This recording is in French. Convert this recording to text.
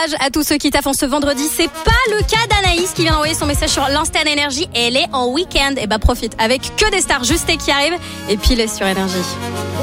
courage à tous ceux qui taffent ce vendredi. C'est pas le cas d'Anaïs qui vient d'envoyer son message sur l'Insta Énergie. Elle est en week-end. Et profite avec que des stars juste qui arrivent. Et puis, sur Énergie.